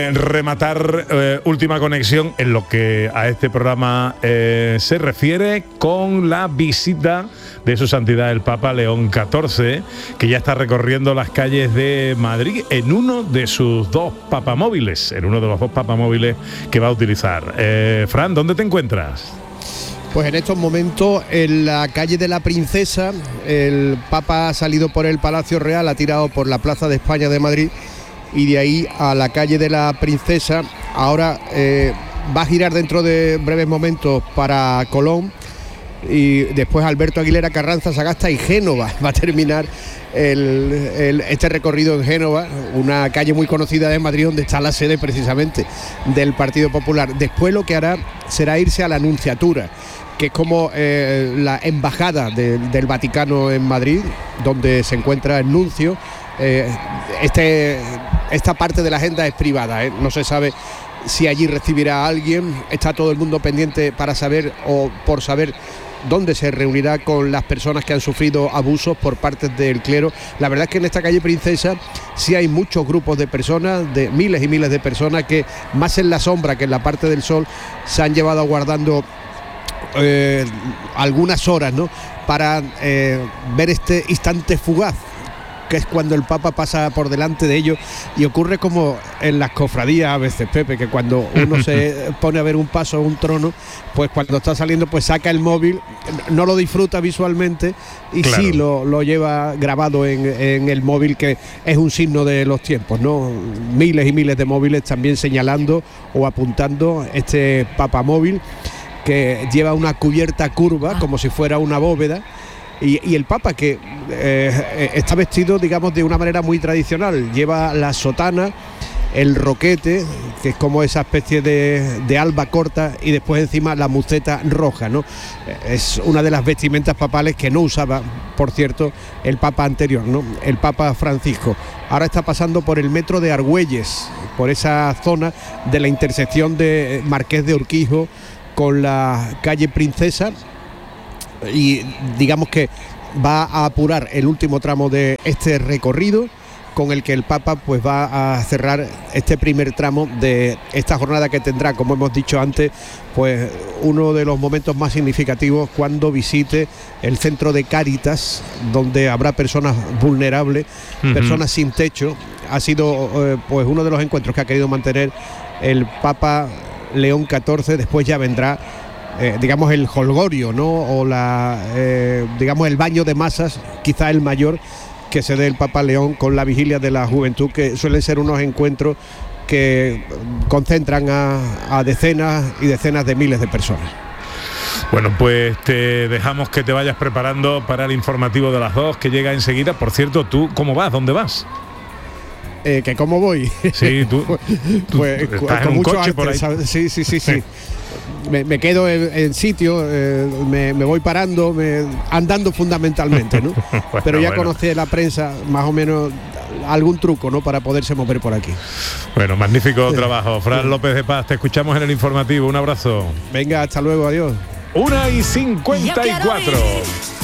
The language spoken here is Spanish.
Rematar última conexión en lo que a este programa se refiere con la visita de su santidad el Papa León XIV, que ya está recorriendo las calles de Madrid en uno de sus dos papamóviles, que va a utilizar. Fran, ¿dónde te encuentras? Pues en estos momentos en la calle de la Princesa, el Papa ha salido por el Palacio Real, ha tirado por la Plaza de España de Madrid y de ahí a la calle de la Princesa. Ahora va a girar dentro de breves momentos para Colón y después Alberto Aguilera Carranza, Sagasta y Génova. Va a terminar este recorrido en Génova, una calle muy conocida de Madrid donde está la sede precisamente del Partido Popular. Después lo que hará será irse a la Nunciatura, que es como la embajada del Vaticano en Madrid, donde se encuentra el nuncio. Esta parte de la agenda es privada, no se sabe si allí recibirá a alguien. Está todo el mundo pendiente para saber o por saber dónde se reunirá con las personas que han sufrido abusos por parte del clero. La verdad es que en esta calle Princesa sí hay muchos grupos de personas, de miles y miles de personas que más en la sombra que en la parte del sol se han llevado aguardando algunas horas, ¿no?, para ver este instante fugaz, que es cuando el Papa pasa por delante de ellos. Y ocurre como en las cofradías a veces, Pepe, que cuando uno se pone a ver un paso o un trono, pues cuando está saliendo pues saca el móvil, no lo disfruta visualmente y claro, sí lo lleva grabado en el móvil, que es un signo de los tiempos, ¿no? Miles y miles de móviles también señalando o apuntando este papamóvil, que lleva una cubierta curva como si fuera una bóveda. Y el Papa, que está vestido, digamos, de una manera muy tradicional. Lleva la sotana, el roquete, que es como esa especie de alba corta, y después encima la muceta roja, ¿no? Es una de las vestimentas papales que no usaba, por cierto, el Papa anterior, ¿no?, el Papa Francisco. Ahora está pasando por el metro de Argüelles, por esa zona de la intersección de Marqués de Urquijo con la calle Princesa, y digamos que va a apurar el último tramo de este recorrido, con el que el Papa pues va a cerrar este primer tramo de esta jornada, que tendrá, como hemos dicho antes, pues uno de los momentos más significativos cuando visite el centro de Cáritas, donde habrá personas vulnerables, personas sin techo. Ha sido pues uno de los encuentros que ha querido mantener el Papa León XIV. Después ya vendrá digamos el jolgorio, ¿no?, o digamos el baño de masas, quizá el mayor, que se dé el Papa León con la vigilia de la juventud, que suelen ser unos encuentros que concentran a decenas y decenas de miles de personas. Bueno, pues te dejamos que te vayas preparando para el informativo de las 2, que llega enseguida. Por cierto, ¿tú cómo vas? ¿Dónde vas? ¿Que cómo voy? Sí, tú pues estás con en un mucho coche arte, por ahí. Sí. Me quedo en sitio, me voy parando, andando fundamentalmente, ¿no? Bueno, pero ya conocí la prensa más o menos algún truco, ¿no?, para poderse mover por aquí. Bueno, magnífico trabajo. Fran López de Paz, te escuchamos en el informativo. Un abrazo. Venga, hasta luego, adiós. 1:54.